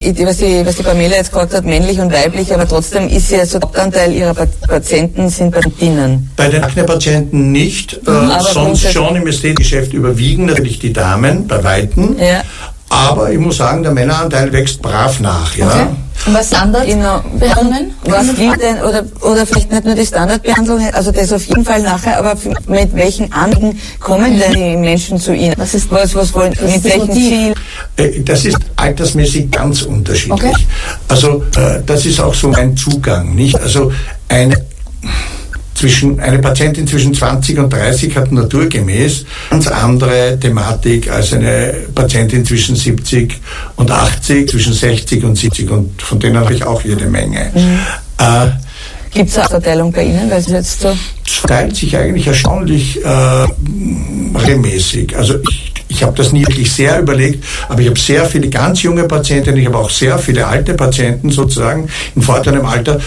was die Pamela jetzt gesagt hat, männlich und weiblich, aber trotzdem ist ja so der Hauptanteil ihrer Patienten sind Patientinnen. Bei den Akne-Patienten nicht, sonst schon im Ästhetikgeschäft überwiegen natürlich die Damen bei Weitem. Ja. Aber ich muss sagen, der Männeranteil wächst brav nach. Ja. Okay. Und was Standardbehandlungen? Was gilt denn, oder vielleicht nicht nur die Standardbehandlung, also das auf jeden Fall nachher, aber mit welchen Anliegen kommen denn die Menschen zu Ihnen? Was wollen, mit welchem Ziel? Das ist altersmäßig ganz unterschiedlich. Okay. Also das ist auch so mein Zugang, nicht? Also eine Patientin zwischen 20 und 30 hat naturgemäß ganz andere Thematik als eine Patientin zwischen 70 und 80, zwischen 60 und 70, und von denen habe ich auch jede Menge. Gibt es eine Verteilung bei Ihnen? Weil es jetzt so es verteilt sich eigentlich erstaunlich regelmäßig. Also ich habe das nie wirklich sehr überlegt, aber ich habe sehr viele ganz junge Patienten, ich habe auch sehr viele alte Patienten sozusagen in fortschreitendem Alter.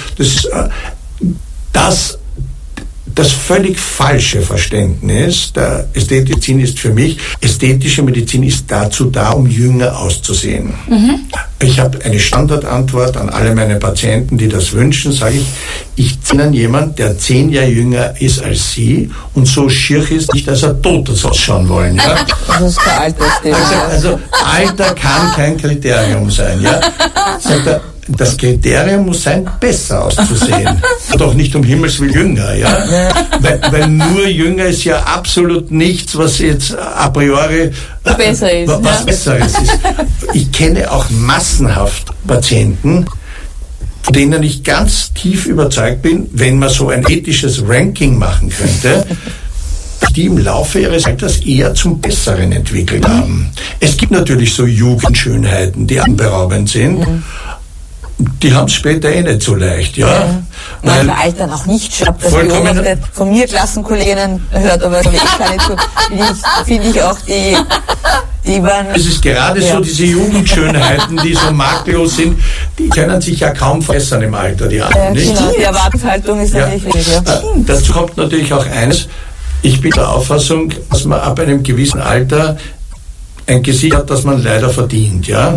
Das völlig falsche Verständnis der Ästhetikmedizin ist für mich, ästhetische Medizin ist dazu da, um jünger auszusehen. Mhm. Ich habe eine Standardantwort an alle meine Patienten, die das wünschen, sage ich ziehe an jemand, der 10 Jahre jünger ist als Sie und so schier ist, nicht, dass er tot ausschauen wollen. Ja? Das ist kein Altersthema. Also Alter kann kein Kriterium sein. Ja? Sagt er, das Kriterium muss sein, besser auszusehen. Doch nicht um Himmels Willen jünger, ja? Weil nur jünger ist ja absolut nichts, was jetzt a priori besser ist, was Besseres ist. Ich kenne auch massenhaft Patienten, von denen ich ganz tief überzeugt bin, wenn man so ein ethisches Ranking machen könnte, die im Laufe ihres Alters eher zum Besseren entwickelt haben. Es gibt natürlich so Jugendschönheiten, die atemberaubend sind. Die haben es später nicht so leicht, ja. Weil bei Altern auch nicht schafft, das beobachtet von mir Klassenkolleginnen hört, aber ich kann nicht so, finde ich auch, die waren... Es ist gerade so, diese Jugendschönheiten, die so makellos sind, die können sich ja kaum verbessern im Alter, die anderen, nicht? Genau, die Erwartungshaltung ist natürlich wichtig. Dazu kommt natürlich auch eines, ich bin der Auffassung, dass man ab einem gewissen Alter ein Gesicht hat, das man leider verdient, ja.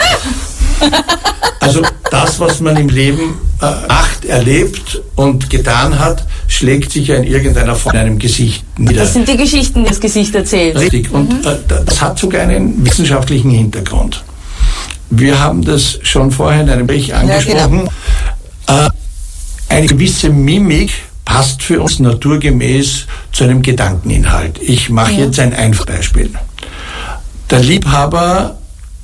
Also das, was man im Leben macht, erlebt und getan hat, schlägt sich ja in irgendeiner Form in einem Gesicht nieder. Das sind die Geschichten, die das Gesicht erzählt. Richtig, und das hat sogar einen wissenschaftlichen Hintergrund. Wir haben das schon vorher in einem Gespräch angesprochen. Ja, genau. Eine gewisse Mimik passt für uns naturgemäß zu einem Gedankeninhalt. Ich mache jetzt ein Beispiel. Der Liebhaber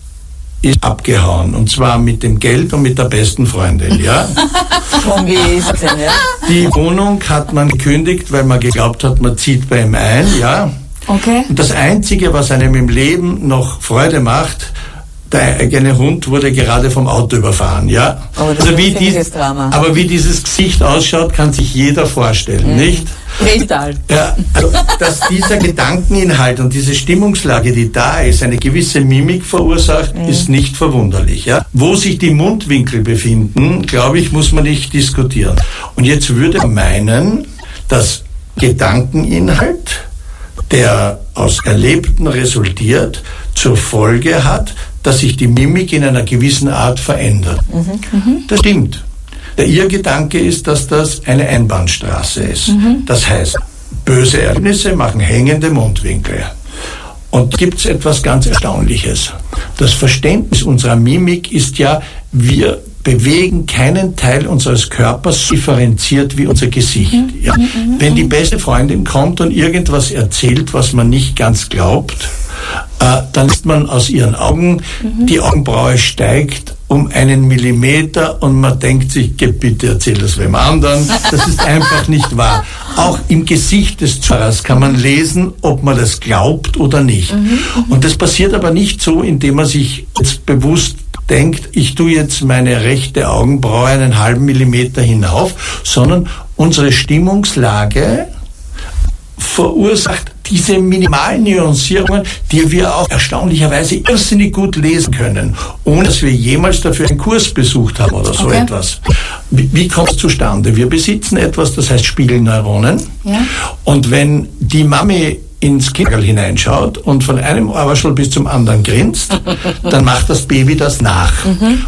ist abgehauen, und zwar mit dem Geld und mit der besten Freundin, ja? Und wie ist es denn, ja? Die Wohnung hat man gekündigt, weil man geglaubt hat, man zieht bei ihm ein, ja? Okay. Und das Einzige, was einem im Leben noch Freude macht, der eigene Hund wurde gerade vom Auto überfahren, ja? Aber das ist ein Drama. Aber wie dieses Gesicht ausschaut, kann sich jeder vorstellen, nicht? Real. Ja, also, dass dieser Gedankeninhalt und diese Stimmungslage, die da ist, eine gewisse Mimik verursacht, ist nicht verwunderlich, ja? Wo sich die Mundwinkel befinden, glaube ich, muss man nicht diskutieren. Und jetzt würde man meinen, dass Gedankeninhalt, der aus Erlebten resultiert, zur Folge hat, dass sich die Mimik in einer gewissen Art verändert. Das stimmt. Der Irrgedanke ist, dass das eine Einbahnstraße ist. Das heißt, böse Erlebnisse machen hängende Mundwinkel. Und gibt es etwas ganz Erstaunliches. Das Verständnis unserer Mimik ist ja, wir bewegen keinen Teil unseres Körpers so differenziert wie unser Gesicht. Ja. Wenn die beste Freundin kommt und irgendwas erzählt, was man nicht ganz glaubt, dann sieht man aus ihren Augen, die Augenbraue steigt um 1 Millimeter und man denkt sich, bitte erzähl das wem anderen. Das ist einfach nicht wahr. Auch im Gesicht des Zuhörers kann man lesen, ob man das glaubt oder nicht. Und das passiert aber nicht so, indem man sich jetzt bewusst denkt, ich tue jetzt meine rechte Augenbraue 1,5 Millimeter hinauf, sondern unsere Stimmungslage verursacht diese minimalen Nuancierungen, die wir auch erstaunlicherweise irrsinnig gut lesen können, ohne dass wir jemals dafür einen Kurs besucht haben oder so etwas. Wie kommt es zustande? Wir besitzen etwas, das heißt Spiegelneuronen. Ja. Und wenn die Mami ins Kinderl hineinschaut und von einem Ohrwaschel bis zum anderen grinst, dann macht das Baby das nach.